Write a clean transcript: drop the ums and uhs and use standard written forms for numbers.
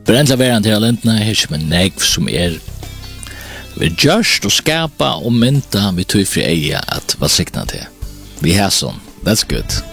Brendla veran til alentna her som negv som vi gjørst og skapa og mynta vi tog fri eia at hva sikna til. Vi har sånn. That's good.